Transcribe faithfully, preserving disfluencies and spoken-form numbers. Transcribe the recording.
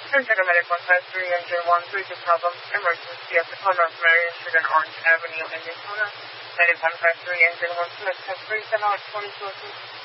Central Medic one five three, engine one, three two problem, emergency at the corner of Marion Street and Orange Avenue in Daytona. Medic one five three, engine one, select test three, ten hours, twenty-two.